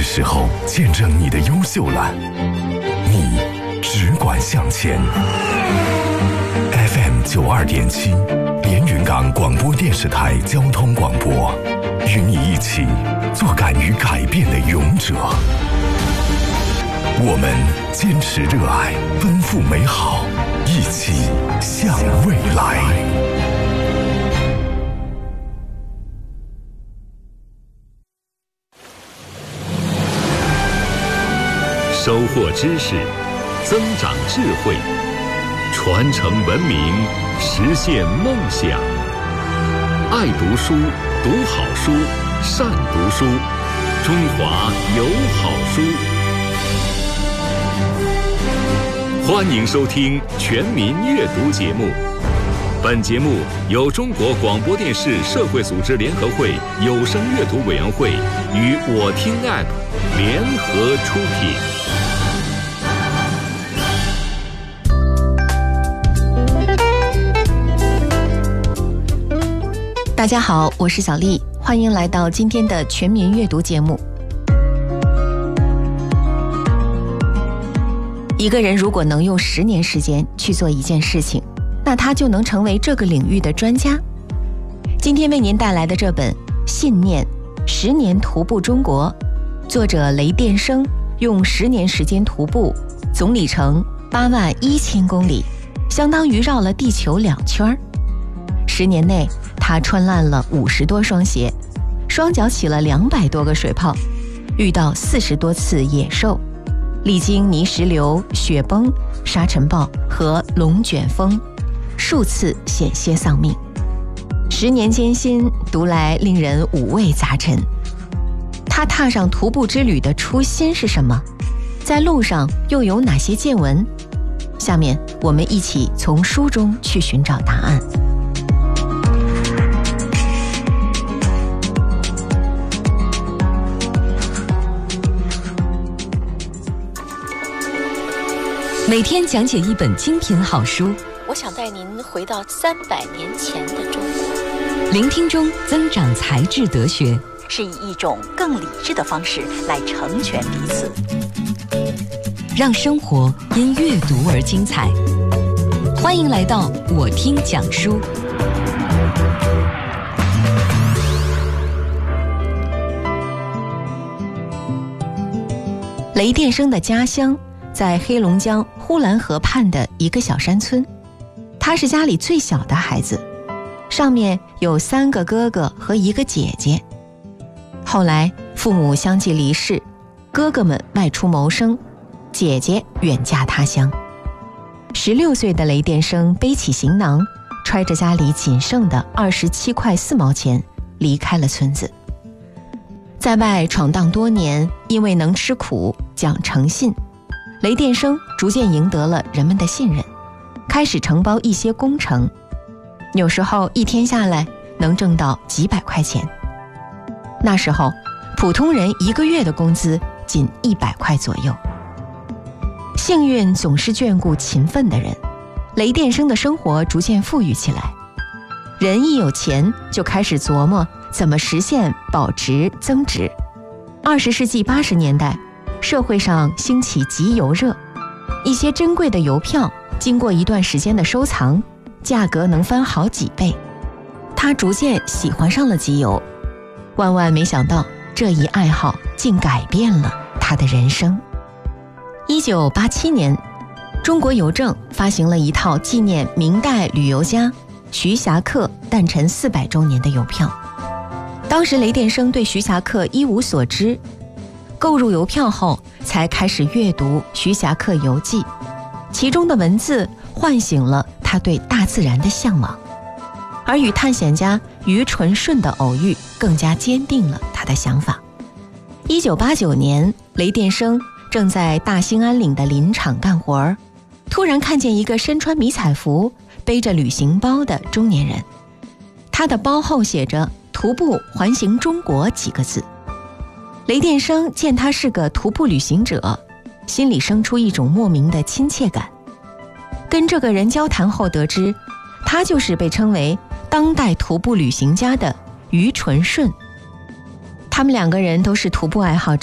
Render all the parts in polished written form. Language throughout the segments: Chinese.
是时候见证你的优秀了。你只管向前。FM 92.7，连云港广播电视台交通广播，与你一起做敢于改变的勇者。我们坚持热爱，奔赴美好，一起向未来。 收获知识，增长智慧，传承文明，实现梦想。爱读书，读好书，善读书，中华有好书。欢迎收听全民阅读节目。本节目由中国广播电视社会组织联合会有声阅读委员会与我听 App 联合出品。 大家好，我是小丽，欢迎来到今天的全民阅读节目。一个人如果能用10年时间去做一件事情，那他就能成为这个领域的专家。今天为您带来的这本《信念10年徒步中国》，作者雷电生用10年时间徒步，总里程81000公里，相当于绕了地球2圈。10年内，他穿烂了50多双鞋，双脚起了200多个水泡，遇到40多次野兽，历经泥石流、雪崩、沙尘暴和龙卷风，数次险些丧命。10年艰辛，读来令人五味杂陈。他踏上徒步之旅的初心是什么？在路上又有哪些见闻？下面我们一起从书中去寻找答案。 每天讲解一本精品好书， 我想带您回到300年前的中国。 聆听中增长才智德学， 是以一种更理智的方式来成全彼此， 让生活因阅读而精彩。欢迎来到我听讲书。 雷电生的家乡在黑龙江呼兰河畔的一个小山村，他是家里最小的孩子，上面有3个哥哥和1个姐姐。后来父母相继离世，哥哥们外出谋生，姐姐远嫁他乡。16岁的雷电生背起行囊，揣着家里仅剩的27块4毛钱，离开了村子。在外闯荡多年，因为能吃苦、讲诚信，雷电生逐渐赢得了人们的信任，开始承包一些工程，有时候一天下来能挣到几百块钱。那时候普通人1个月的工资仅100块左右。幸运总是眷顾勤奋的人，雷电生的生活逐渐富裕起来。人一有钱就开始琢磨怎么实现保值增值。20世纪80年代，社会上兴起集邮热，一些珍贵的邮票经过一段时间的收藏，价格能翻好几倍。他逐渐喜欢上了集邮，万万没想到这一爱好竟改变了他的人生。1987年，中国邮政发行了一套纪念明代旅游家徐霞客诞辰400周年的邮票。当时雷电生对徐霞客一无所知，购入邮票后才开始阅读徐霞客游记，其中的文字唤醒了他对大自然的向往，而与探险家于纯顺的偶遇更加坚定了他的想法。1989年，雷电生正在大兴安岭的林场干活，突然看见一个身穿迷彩服、背着旅行包的中年人，他的包后写着徒步环行中国几个字。雷电生见他是个徒步旅行者，心里生出一种莫名的亲切感。跟这个人交谈后得知，他就是被称为当代徒步旅行家的于纯顺。他们2个人都是徒步爱好者，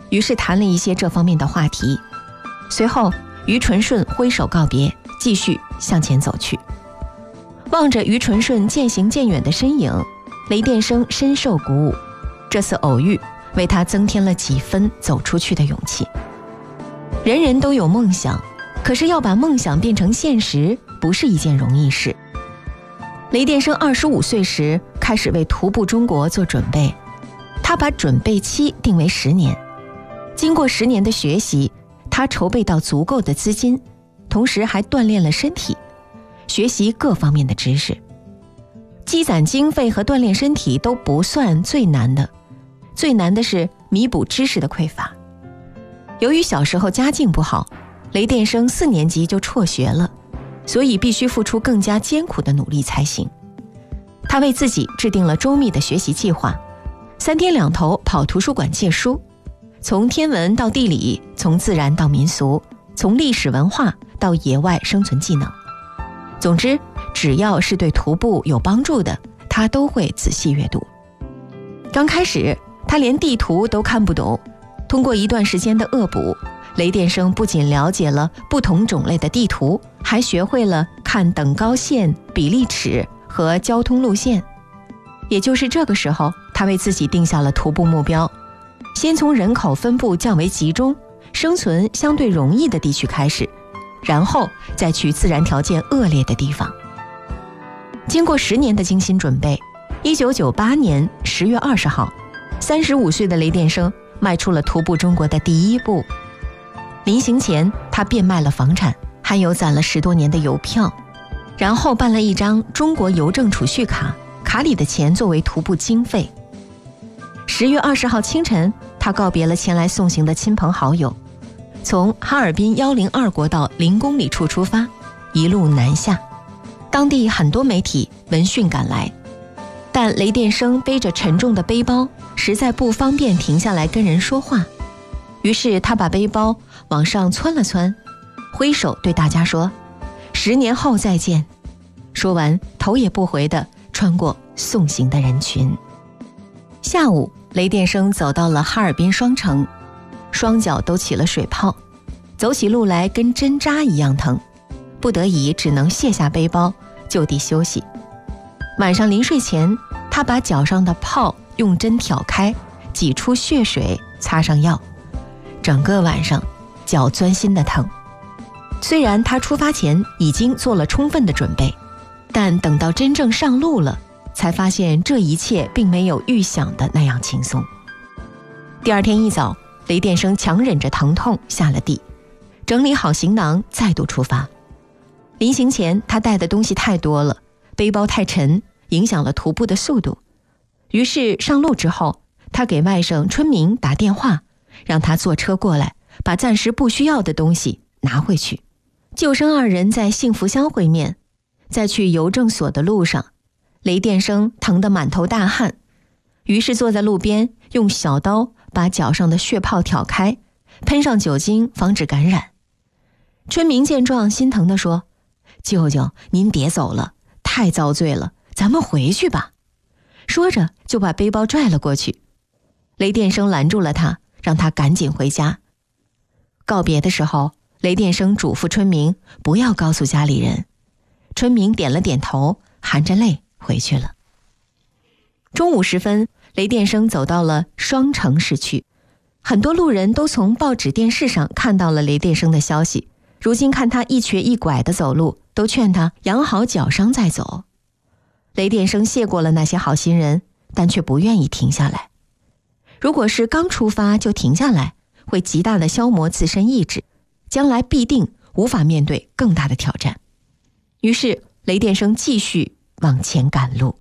于是谈了一些这方面的话题。随后于纯顺挥手告别，继续向前走去。望着于纯顺渐行渐远的身影，雷电生深受鼓舞，这次偶遇为他增添了几分走出去的勇气。人人都有梦想，可是要把梦想变成现实，不是一件容易事。雷电生25岁时开始为徒步中国做准备，他把准备期定为10年。经过10年的学习，他筹备到足够的资金，同时还锻炼了身体，学习各方面的知识。积攒经费和锻炼身体都不算最难的，最难的是弥补知识的匮乏。由于小时候家境不好，雷电生4年级就辍学了，所以必须付出更加艰苦的努力才行。他为自己制定了周密的学习计划，3天2头跑图书馆借书，从天文到地理，从自然到民俗，从历史文化到野外生存技能。总之，只要是对徒步有帮助的，他都会仔细阅读。刚开始，他连地图都看不懂，通过一段时间的恶补，雷电生不仅了解了不同种类的地图，还学会了看等高线、比例尺和交通路线。也就是这个时候，他为自己定下了徒步目标，先从人口分布较为集中、生存相对容易的地区开始，然后再去自然条件恶劣的地方。经过10年的精心准备，1998年10月20号，35岁的雷电生迈出了徒步中国的第一步。临行前，他变卖了房产，还有攒了10多年的邮票，然后办了一张中国邮政储蓄卡，卡里的钱作为徒步经费。10月20号清晨，他告别了前来送行的亲朋好友，从哈尔滨102国道0公里处出发，一路南下。当地很多媒体闻讯赶来，但雷电生背着沉重的背包，实在不方便停下来跟人说话。于是他把背包往上蹿了蹿，挥手对大家说：“10年后再见。”说完，头也不回地穿过送行的人群。下午，雷电生走到了哈尔滨双城，双脚都起了水泡，走起路来跟针扎一样疼，不得已只能卸下背包，就地休息。晚上临睡前，他把脚上的泡用针挑开，挤出血水，擦上药。整个晚上，脚钻心的疼。虽然他出发前已经做了充分的准备，但等到真正上路了，才发现这一切并没有预想的那样轻松。第二天一早，雷电生强忍着疼痛下了地，整理好行囊，再度出发。临行前，他带的东西太多了，背包太沉，影响了徒步的速度。于是上路之后，他给外甥春明打电话，让他坐车过来，把暂时不需要的东西拿回去。舅甥2人在幸福乡会面。在去邮政所的路上，雷电生疼得满头大汗，于是坐在路边，用小刀把脚上的血泡挑开，喷上酒精防止感染。春明见状，心疼地说：“舅舅，您别走了，太遭罪了，咱们回去吧。”说着就把背包拽了过去。雷电生拦住了他，让他赶紧回家。告别的时候，雷电生嘱咐春明不要告诉家里人。春明点了点头，含着泪回去了。中午时分，雷电生走到了双城市区，很多路人都从报纸电视上看到了雷电生的消息，如今看他一瘸一拐地走路，都劝他养好脚伤再走。雷电生谢过了那些好心人，但却不愿意停下来。如果是刚出发就停下来，会极大地消磨自身意志，将来必定无法面对更大的挑战。于是雷电生继续往前赶路。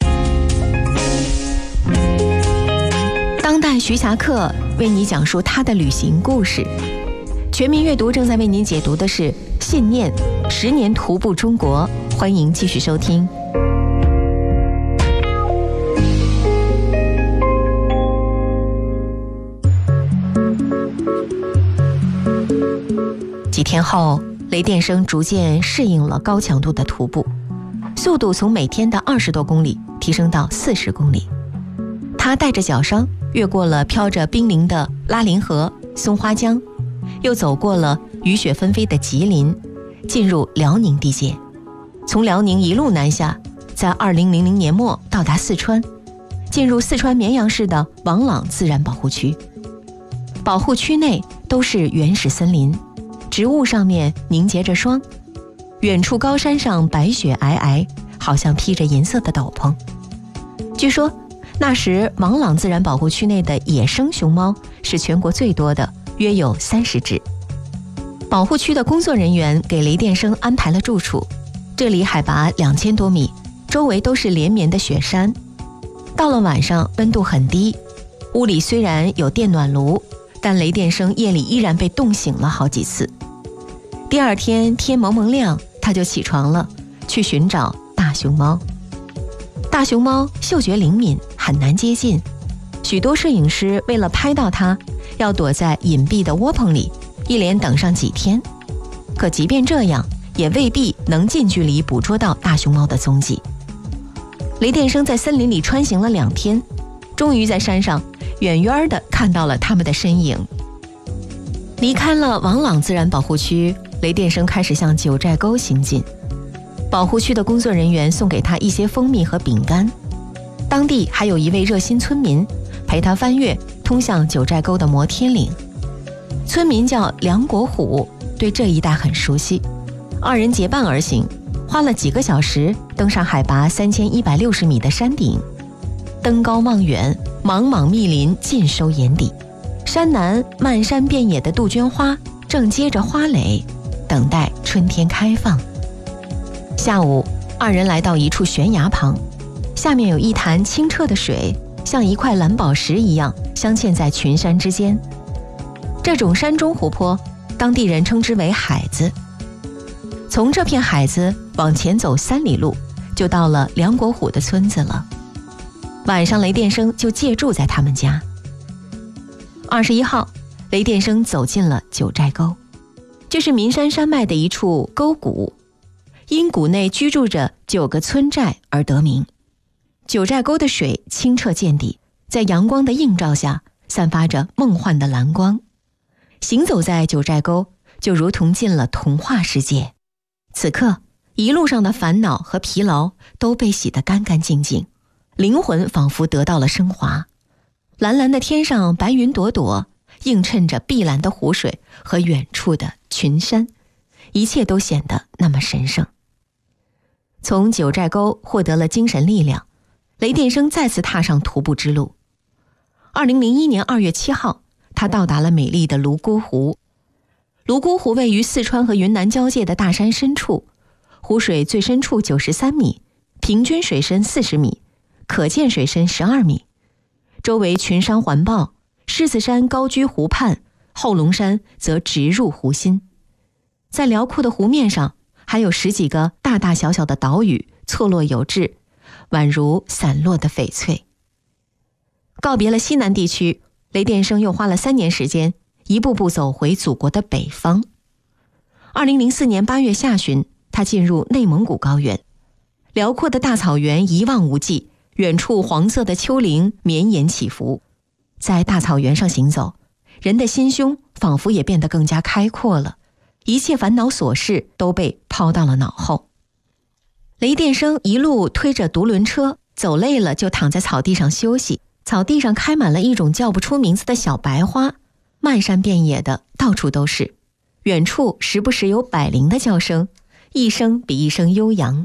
当代徐霞客为你讲述他的旅行故事。全民阅读正在为您解读的是《信念10年徒步中国》，欢迎继续收听。几天后，雷电生逐渐适应了高强度的徒步，速度从每天的20多公里提升到40公里。他带着脚伤， 越过了飘着冰凌的拉林河、松花江，又走过了雨雪纷飞的吉林，进入辽宁地界，从辽宁一路南下，在2000年末到达四川，进入四川绵阳市的王朗自然保护区。保护区内都是原始森林，植物上面凝结着霜，远处高山上白雪皑皑，好像披着银色的斗篷。据说那时王朗自然保护区内的野生熊猫是全国最多的，约有30只。保护区的工作人员给雷电生安排了住处，这里海拔2000多米，周围都是连绵的雪山。到了晚上温度很低，屋里虽然有电暖炉，但雷电生夜里依然被冻醒了好几次。第二天天蒙蒙亮，他就起床了，去寻找大熊猫。大熊猫嗅觉灵敏，很难接近，许多摄影师为了拍到它，要躲在隐蔽的窝棚里，一连等上几天。可即便这样，也未必能近距离捕捉到大熊猫的踪迹。雷电生在森林里穿行了2天，终于在山上远远地看到了它们的身影。离开了王朗自然保护区，雷电生开始向九寨沟行进。保护区的工作人员送给他一些蜂蜜和饼干，当地还有一位热心村民陪他翻越通向九寨沟的摩天岭。村民叫梁国虎，对这一带很熟悉，二人结伴而行，花了几个小时登上海拔3160米的山顶。登高望远，茫茫密林尽收眼底，山南漫山遍野的杜鹃花正结着花蕾，等待春天开放。下午，二人来到一处悬崖旁，下面有一潭清澈的水，像一块蓝宝石一样镶嵌在群山之间。这种山中湖泊，当地人称之为海子。从这片海子往前走3里路，就到了梁国虎的村子了。晚上雷电生就借住在他们家。21号，雷电生走进了九寨沟，这是岷山山脉的一处沟谷，因谷内居住着9个村寨而得名。九寨沟的水清澈见底，在阳光的映照下散发着梦幻的蓝光。行走在九寨沟，就如同进了童话世界。此刻，一路上的烦恼和疲劳都被洗得干干净净，灵魂仿佛得到了升华。蓝蓝的天上白云朵朵，映衬着碧蓝的湖水和远处的群山，一切都显得那么神圣。从九寨沟获得了精神力量，雷电生再次踏上徒步之路。2001年2月7号，他到达了美丽的泸沽湖。泸沽湖位于四川和云南交界的大山深处，湖水最深处93米，平均水深40米，可见水深12米。周围群山环抱，狮子山高居湖畔，后龙山则直入湖心。在辽阔的湖面上，还有10几个大大小小的岛屿错落有致，宛如散落的翡翠。告别了西南地区，雷电生又花了3年时间，一步步走回祖国的北方。2004年8月下旬，他进入内蒙古高原，辽阔的大草原一望无际，远处黄色的丘陵绵延起伏。在大草原上行走，人的心胸仿佛也变得更加开阔了，一切烦恼琐事都被抛到了脑后。雷电生一路推着独轮车，走累了就躺在草地上休息。草地上开满了一种叫不出名字的小白花，漫山遍野的，到处都是。远处时不时有百灵的叫声，一声比一声悠扬。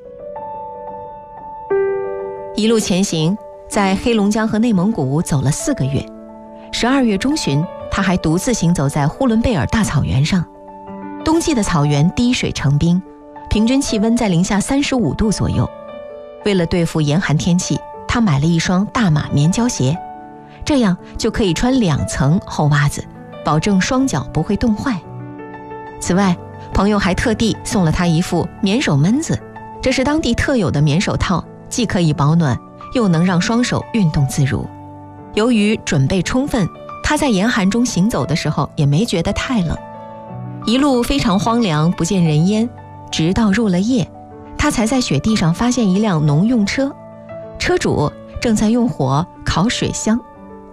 一路前行，在黑龙江和内蒙古走了4个月。12月中旬，他还独自行走在呼伦贝尔大草原上。冬季的草原滴水成冰，平均气温在零下35度左右。为了对付严寒天气，他买了一双大码棉胶鞋，这样就可以穿2层厚袜子，保证双脚不会冻坏。此外，朋友还特地送了他一副棉手闷子，这是当地特有的棉手套，既可以保暖，又能让双手运动自如。由于准备充分，他在严寒中行走的时候也没觉得太冷。一路非常荒凉，不见人烟，直到入了夜，他才在雪地上发现一辆农用车，车主正在用火烤水箱。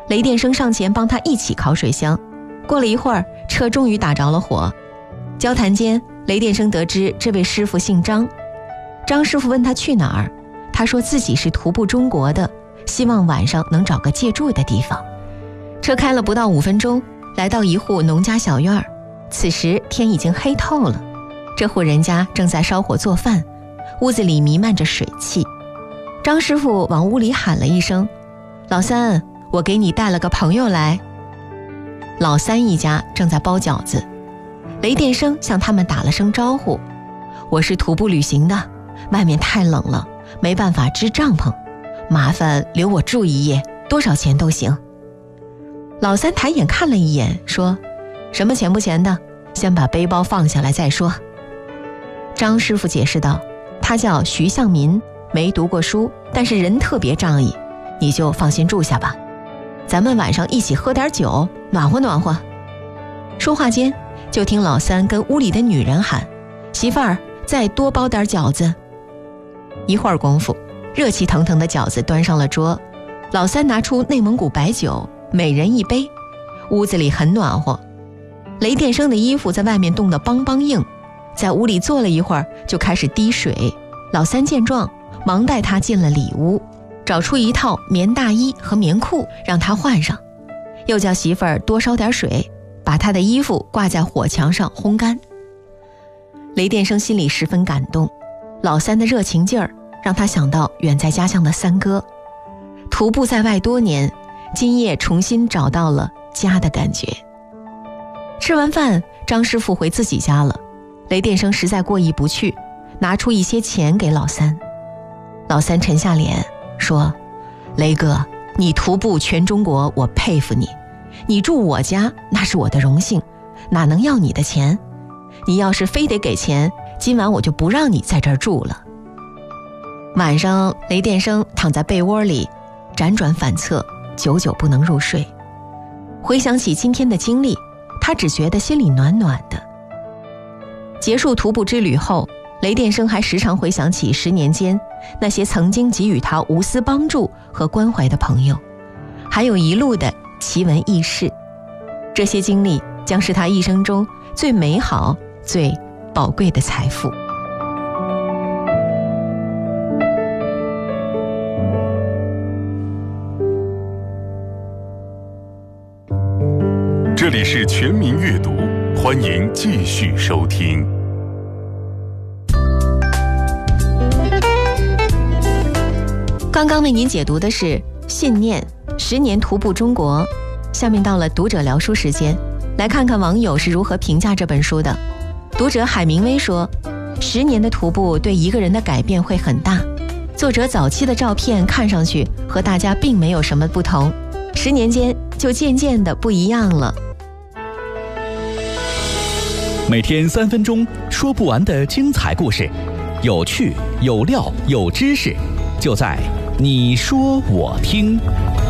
雷电生上前帮他一起烤水箱。过了一会儿，车终于打着了火。交谈间，雷电生得知这位师傅姓张。张师傅问他去哪儿，他说自己是徒步中国的，希望晚上能找个借住的地方。车开了不到5分钟，来到一户农家小院。此时天已经黑透了，这户人家正在烧火做饭，屋子里弥漫着水汽。张师傅往屋里喊了一声：“老三，我给你带了个朋友来。”老三一家正在包饺子，雷电生向他们打了声招呼：“我是徒步旅行的，外面太冷了，没办法支帐篷，麻烦留我住一夜，多少钱都行。”老三抬眼看了一眼，说：“什么钱不钱的，先把背包放下来再说。”张师傅解释道：“他叫徐向民，没读过书，但是人特别仗义，你就放心住下吧。咱们晚上一起喝点酒，暖和暖和。”说话间，就听老三跟屋里的女人喊：“媳妇儿，再多包点饺子。”一会儿功夫，热气腾腾的饺子端上了桌。老三拿出内蒙古白酒，每人一杯，屋子里很暖和。雷电生的衣服在外面冻得梆梆硬，在屋里坐了一会儿就开始滴水。老三见状，忙带他进了里屋，找出一套棉大衣和棉裤让他换上，又叫媳妇儿多烧点水，把他的衣服挂在火墙上烘干。雷电生心里十分感动，老三的热情劲儿让他想到远在家乡的三哥。徒步在外多年，今夜重新找到了家的感觉。吃完饭，张师傅回自己家了。雷电生实在过意不去，拿出一些钱给老三。老三沉下脸说：“雷哥，你徒步全中国，我佩服你。你住我家，那是我的荣幸，哪能要你的钱？你要是非得给钱，今晚我就不让你在这儿住了。”晚上，雷电生躺在被窝里，辗转反侧，久久不能入睡。回想起今天的经历，他只觉得心里暖暖的。结束徒步之旅后，雷电生还时常回想起10年间那些曾经给予他无私帮助和关怀的朋友，还有一路的奇闻异事。这些经历将是他一生中最美好、最宝贵的财富。 这里是全民阅读，欢迎继续收听。 刚刚为您解读的是《信念10年徒步中国》，下面到了读者聊书时间，来看看网友是如何评价这本书的。读者海明威说：“10年的徒步对一个人的改变会很大。作者早期的照片看上去和大家并没有什么不同，10年间就渐渐的不一样了。” 每天3分钟，说不完的精彩故事，有趣、有料、有知识，就在你说我听。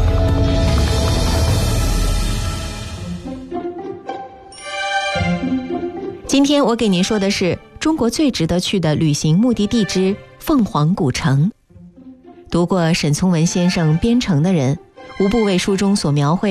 今天我给您说的是中国最值得去的旅行目的地之凤凰古城。读过沈从文先生《编程》的人，无不为书中所描绘